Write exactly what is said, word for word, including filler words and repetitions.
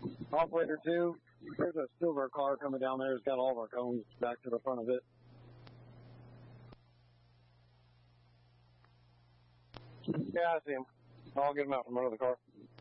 Operator two, there's a silver car coming down there. It's got all of our cones back to the front of it. Yeah, I see him. I'll get him out from under the car.